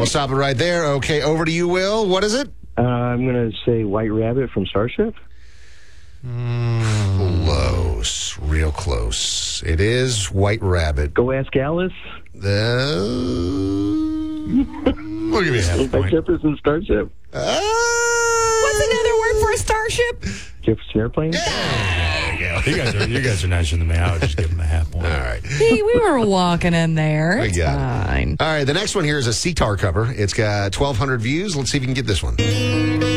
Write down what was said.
stop it right there. Okay, over to you, Will. What is it? I'm going to say White Rabbit from Starship. Close. Real close. It is White Rabbit. Go ask Alice. We'll give you half a point. Jefferson Starship. What's another word for a starship? Jefferson Airplane. There you go. You guys are nicer than me. I would just give him a half point. All right. Hey, we were walking in there. It's got fine. All right, the next one here is a CTAR cover. It's got 1,200 views. Let's see if you can get this one.